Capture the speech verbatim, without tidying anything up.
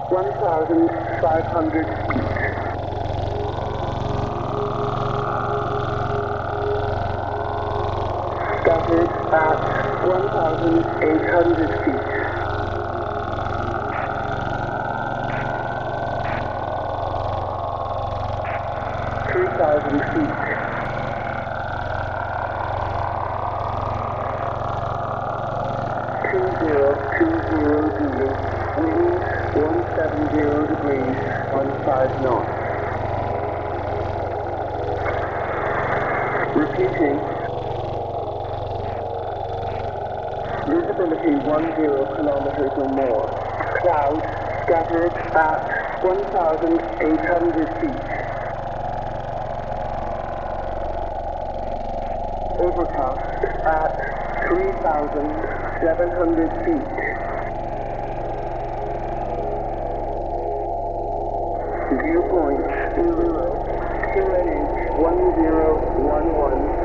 one thousand five hundred feet. Scattered at one thousand eight hundred feet. three thousand feet. two zero two zero zero, wind one seventy degrees, fifteen knots. Repeating. Visibility ten kilometers or more. Clouds scattered at one thousand eight hundred feet. Overcast at three thousand seven hundred feet. Viewpoint Uluru, Q N H one zero one one.